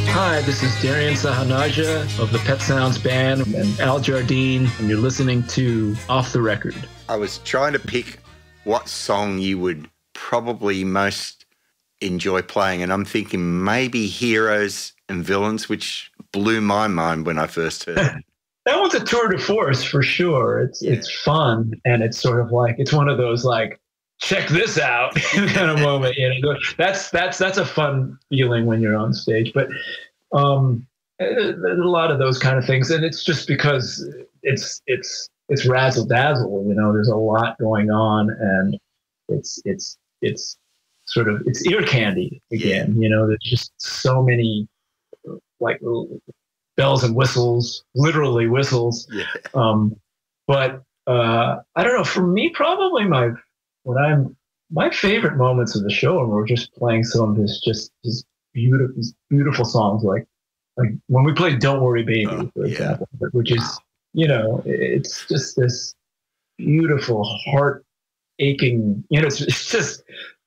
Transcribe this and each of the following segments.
Hi, this is Darian Sahanaja of the Pet Sounds Band and Al Jardine, and you're listening to Off the Record. I was trying to pick what song you would probably most enjoy playing, and I'm thinking maybe Heroes and Villains, which blew my mind when I first heard it. That one's a tour de force for sure. It's fun, and it's sort of like, it's one of those like, check this out kind of moment. You know, that's a fun feeling when you're on stage. But there's a lot of those kind of things, and it's just because it's razzle dazzle. You know, there's a lot going on, and it's sort of, it's ear candy again. You know, there's just so many like bells and whistles, literally whistles. Yeah. But I don't know. For me, probably my favorite moments of the show, and we're just playing some of his beautiful songs, like when we played "Don't Worry, Baby," for example, which is, you know, it's just this beautiful, heart aching. You know, it just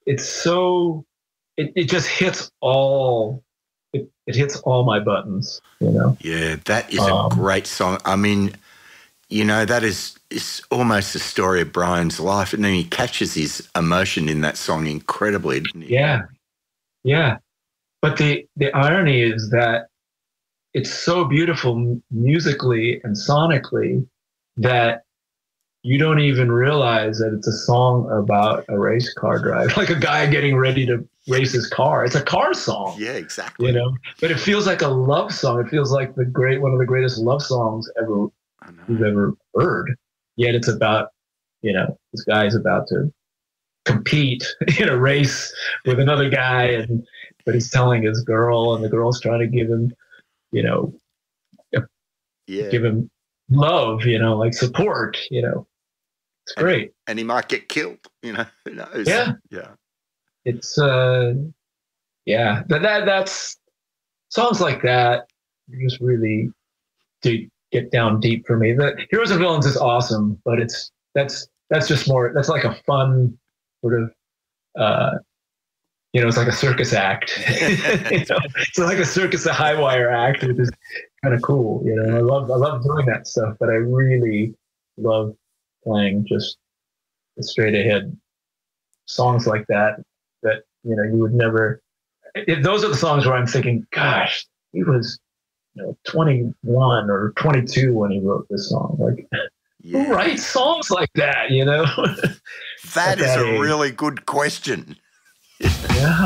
hits all. It hits all my buttons, you know? Yeah, that is a great song. I mean, you know, that is almost the story of Brian's life, and then he catches his emotion in that song incredibly, doesn't he? Yeah. But the irony is that it's so beautiful musically and sonically that you don't even realize that it's a song about a race car drive, like a guy getting ready to race his car. It's a car song. Yeah, exactly. You know, but it feels like a love song. It feels like one of the greatest love songs you've ever heard. Yet it's about, you know, this guy's about to compete in a race with another guy, but he's telling his girl, and the girl's trying to give him, you know, give him love, you know, like support, you know. It's great. And he might get killed, you know, who knows? Yeah. It's, that's songs like that just really do get down deep for me. The Heroes and Villains is awesome, but that's just more, that's like a fun sort of, you know, it's like a circus act. You know, it's like a circus, a high wire act, which is kind of cool. You know, I love doing that stuff, but I really love playing just straight ahead songs like that, you know, you would never, those are the songs where I'm thinking, gosh, he was, you know, 21 or 22 when he wrote this song. Like, who writes songs like that, you know? That is a really good question. Yeah.